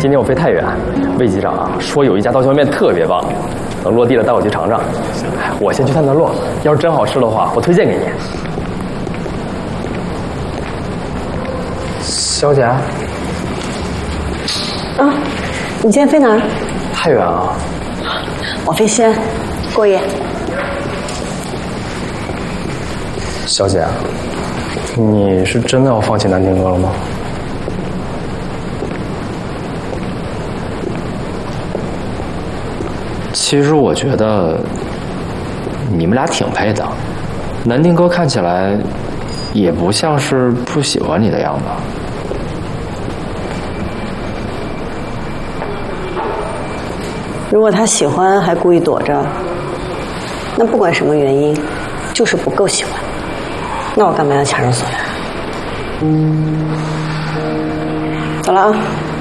今天我飞太原，魏机长说有一家刀削面特别棒，等落地了带我去尝尝。我先去探探路，要是真好吃的话，我推荐给你。小姐， 啊，你今天飞哪儿？ 太原啊。 我飞西安，过夜。 小姐，你是真的要放弃南京哥了吗？ 其实我觉得你们俩挺配的，南丁哥看起来也不像是不喜欢你的样子。 如果他喜欢还故意躲着，那不管什么原因，就是不够喜欢，那我干嘛要强人所难？走了啊。